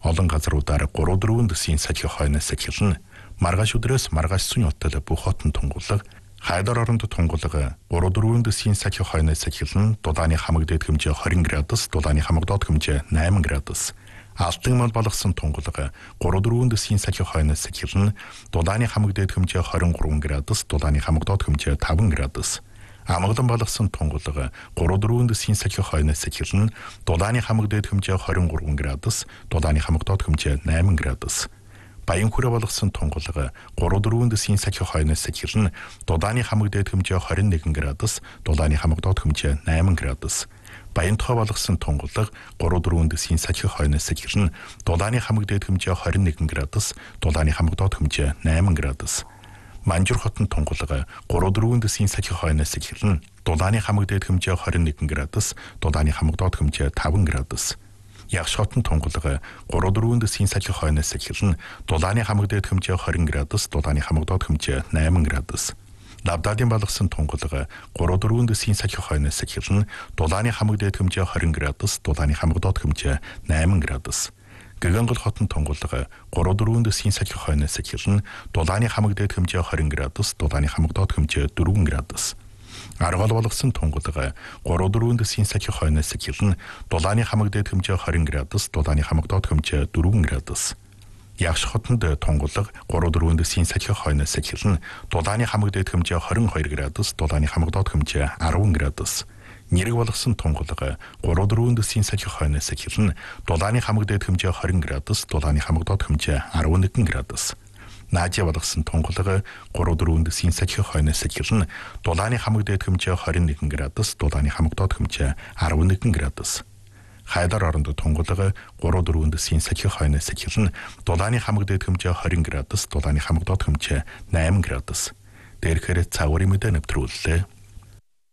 олон газруудаар 3-4 төсвийн сахиу хойноос эхэлнэ. Маргааш өдрөөс маргааш сүн хотод бүх хотон тунгалаг, Хайдар оронд тунгалаг 3-4 төсвийн сахиу хойноос эхэлнэ. Дулааны хамаг дээд хэмжээ 20 градус, дулааны хамаг доод хэмжээ 8 градус. Алтан мал болгосон тунгалаг 3-4 төсвийн сахиу хойноос эхэлнэ. Дулааны хамаг дээд хэмжээ 23 градус, дулааны хамаг доод хэмжээ 5 градус. Амгалан болгосон тунгалаг 3-4 төсвийн сахиу хойноос эхэлнэ. Дулааны хамаг дээд хэмжээ 23 градус, дулааны хамаг доод хэмжээ 8 градус. Баян хүрээ болгосон тунгалаг 3-4 төсвийн сахиу хойноос эхэлнэ. Дулааны хамаг дээд хэмжээ 21 градус, дулааны хамаг доод хэмжээ 8 градус. Баян тухай болгосон тунгалаг 3-4 төсвийн сахиу хойноос эхэлнэ. Дулааны хамаг дээд хэмжээ 21 градус, дулааны хамаг доод хэмжээ 8 градус. Манжур хотын тунгалаг 3-4 төсвийн сахиу хойноос эхэлнэ. Дулааны хамаг дээд хэмжээ 21 градус, дулааны хамаг доод хэмжээ 5 градус. Ягш хотын тунгалаг 3-4 төсвийн сахиу хойноос эхэлнэ. Дулааны хамаг дээд хэмжээ 20 градус, дулааны хамаг доод хэмжээ 8 градус. Лавдадын болгосон тунгалаг 3-4 төсвийн сахиу хойноос эхэлнэ. Дулааны хамаг дээд хэмжээ 20 градус, дулааны хамаг доод хэмжээ 8 градус. Гэгонгол хотын тунгалаг 3-4 төсвийн сахиу хойноос эхэлнэ. Дулааны хамаг дээд хэмжээ 20 градус, дулааны хамаг доод хэмжээ 4 градус. Аргал болгосон тунгалаг 3-4 төсвийн сахиу хойноос эхэлнэ. Дулааны хамаг дээд хэмжээ 20 градус, дулааны хамаг доод хэмжээ 4 градус. Ягш хотод тунгалаг 3-4 төсвийн сахиу хойноос эхэлнэ. Дулааны хамаг дээд хэмжээ 22 градус, дулааны хамаг доод хэмжээ 10 градус. Нэрэг болгосон тунгалаг 3-4 төсвийн сахиу хойноос эхэлнэ. Дулааны хамаг дээд хэмжээ 20 градус, дулааны хамаг доод хэмжээ 11 градус. Наажи болгосон тунгалаг 3-4 төсвийн сахиу хойноос эхэлнэ. Дулааны хамаг дээд хэмжээ 21 градус, дулааны хамаг доод хэмжээ 11 градус. Хайдар оронд тунгалаг 3-4 төсвийн сахиу хойноос эхэлнэ. Дулааны хамаг дээд хэмжээ 20 градус, дулааны хамаг доод хэмжээ 8 градус. Дээрхээр цагуурын мэдээ нэвтрүүллээ.